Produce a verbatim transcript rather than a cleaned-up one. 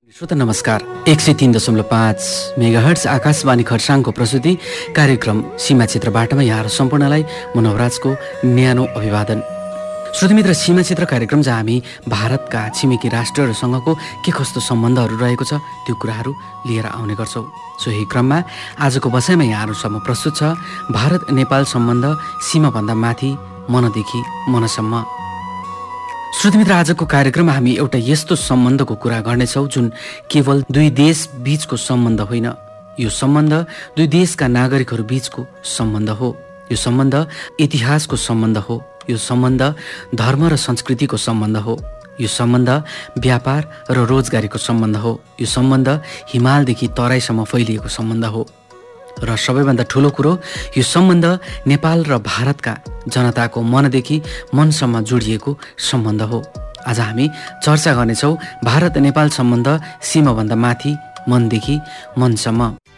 श्रोता नमस्कार। एक सय तीन दशमलव पाँच मेगाहर्ट्ज आकाशवाणी खरसाङको प्रस्तुति कार्यक्रम सीमा क्षेत्रबाटमा यहाँहरू सम्पूर्णलाई मनोहराजको न्यानो अभिवादन। श्रोतामित्र, सीमा क्षेत्र कार्यक्रम जहाँ हामी भारतका छिमेकी राष्ट्रहरूसँगको के कस्तो सम्बन्धहरू रहेको छ त्यो कुराहरू लिएर आउने गर्छौँ। सोही क्रममा आजको बसाइमा यहाँहरूसम्म प्रस्तुत छ भारत नेपाल सम्बन्ध सीमाभन्दा माथि, मनदेखि मनसम्म। श्रोतामित्र, आजको कार्यक्रममा हामी एउटा यस्तो सम्बन्धको कुरा गर्नेछौँ जुन केवल दुई देश बीचको सम्बन्ध होइन। यो सम्बन्ध दुई देशका नागरिकहरू बीचको सम्बन्ध हो। यो सम्बन्ध इतिहासको सम्बन्ध हो। यो सम्बन्ध धर्म र संस्कृतिको सम्बन्ध हो। यो सम्बन्ध व्यापार र रोजगारीको सम्बन्ध हो। यो सम्बन्ध हिमालदेखि तराईसम्म फैलिएको सम्बन्ध हो। र सबैभन्दा ठुलो कुरो, यो सम्बन्ध नेपाल र भारतका जनताको मनदेखि मनसम्म जोडिएको सम्बन्ध हो। आज हामी चर्चा गर्नेछौँ भारत नेपाल सम्बन्ध सीमाभन्दा माथि, मनदेखि मनसम्म।